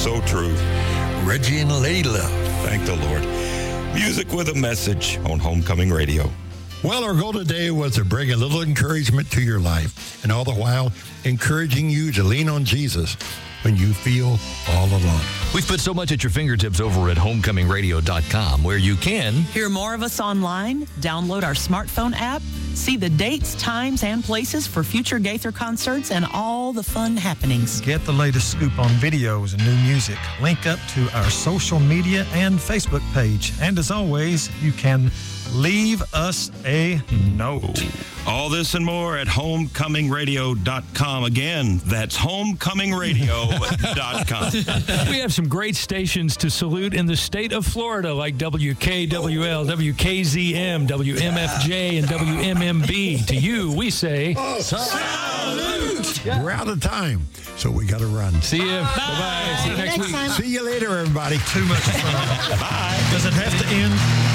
So true. Reggie and Layla. Thank the Lord. Music with a message on Homecoming Radio. Well, our goal today was to bring a little encouragement to your life, and all the while encouraging you to lean on Jesus when you feel all alone. We've put so much at your fingertips over at homecomingradio.com, where you can hear more of us online, download our smartphone app, see the dates, times, and places for future Gaither concerts, and all the fun happenings. Get the latest scoop on videos and new music. Link up to our social media and Facebook page. And as always, you can leave us a note. All this and more at homecomingradio.com. Again, that's homecomingradio.com. We have some great stations to salute in the state of Florida, like WKWL, WKZM, WMFJ, and WMMB. To you, we say, salute! We're out of time, so we got to run. See you. Bye-bye. See you next week. See you later, everybody. Too much fun. Bye. Does it have to end?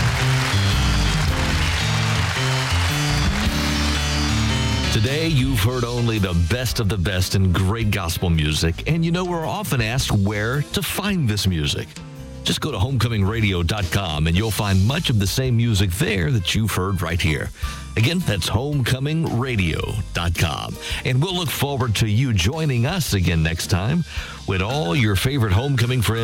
Today, you've heard only the best of the best in great gospel music, and you know we're often asked where to find this music. Just go to homecomingradio.com and you'll find much of the same music there that you've heard right here. Again, that's homecomingradio.com. And we'll look forward to you joining us again next time with all your favorite homecoming friends.